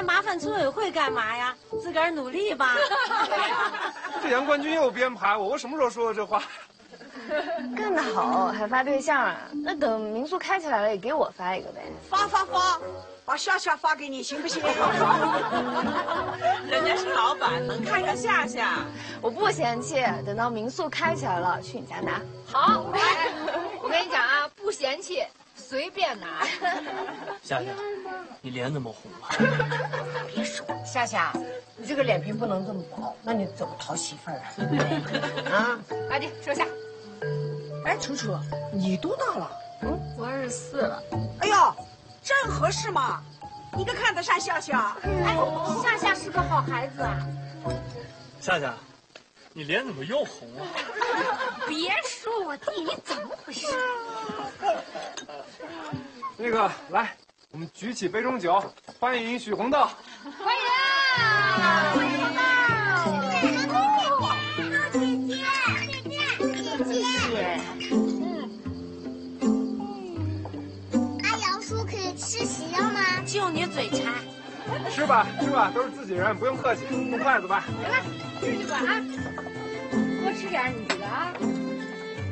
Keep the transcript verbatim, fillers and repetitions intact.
麻烦村委会干嘛呀？自个儿努力吧。 这杨冠军又编排我，我什么时候说的这话？ 干得好，还发对象啊？那等民宿开起来了，也给我发一个呗。 发发发，把夏夏发给你，行不行？ 人家是老板，能看上夏夏。 我不嫌弃，等到民宿开起来了，去你家拿。 好，来，我跟你讲啊，不嫌弃，随便拿。 夏夏，你脸怎么红了？ 别说，夏夏，你这个脸皮不能这么薄，那你怎么讨媳妇儿啊？对不对？啊， 快点说下。 哎，楚楚，你多大了？ 嗯，我二十四了。 哎呦，正合适嘛！你可看得上夏夏？ 哎，夏夏是个好孩子啊。 夏夏，你脸怎么又红了？ 别说我弟，你怎么回事？ 那个，来，我们举起杯中酒，欢迎许红豆。 欢迎啊！欢迎红豆。 吃席了吗？就你嘴馋。 吃吧吃吧，都是自己人，不用客气，动筷子吧。 来，吃去吧啊！多吃点，你这个啊。